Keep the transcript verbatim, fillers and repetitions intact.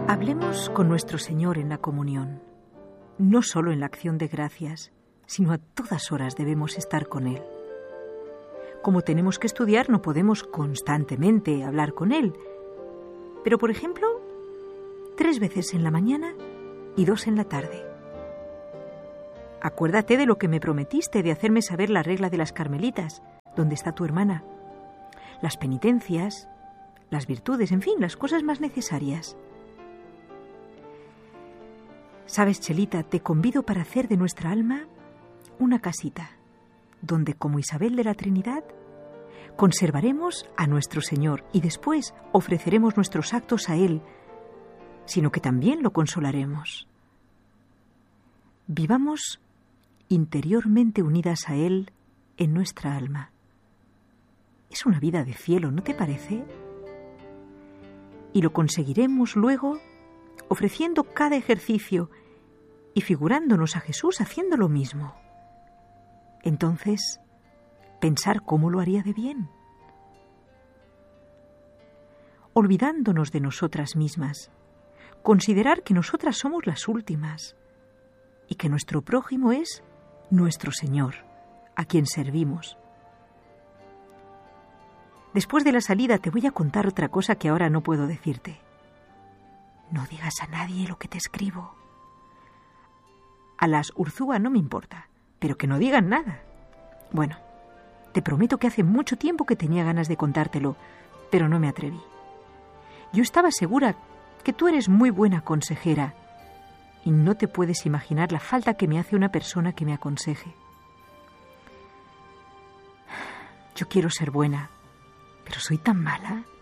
Hablemos con nuestro Señor en la comunión. No solo en la acción de gracias, sino a todas horas debemos estar con Él. Como tenemos que estudiar, no podemos constantemente hablar con Él. Pero, por ejemplo, tres veces en la mañana y dos en la tarde. Acuérdate de lo que me prometiste de hacerme saber la regla de las carmelitas, donde está tu hermana, las penitencias, las virtudes, en fin, las cosas más necesarias. Sabes, Chelita, te convido para hacer de nuestra alma una casita, donde, como Isabel de la Trinidad, conservaremos a nuestro Señor y después ofreceremos nuestros actos a Él, sino que también lo consolaremos. Vivamos interiormente unidas a Él en nuestra alma. Es una vida de cielo, ¿no te parece? Y lo conseguiremos luego ofreciendo cada ejercicio y figurándonos a Jesús haciendo lo mismo. Entonces, pensar cómo lo haría de bien. Olvidándonos de nosotras mismas, considerar que nosotras somos las últimas y que nuestro prójimo es nuestro Señor, a quien servimos. Después de la salida te voy a contar otra cosa que ahora no puedo decirte. No digas a nadie lo que te escribo. A las Urzúa no me importa, pero que no digan nada. Bueno, te prometo que hace mucho tiempo que tenía ganas de contártelo, pero no me atreví. Yo estaba segura que tú eres muy buena consejera y no te puedes imaginar la falta que me hace una persona que me aconseje. Yo quiero ser buena, pero soy tan mala.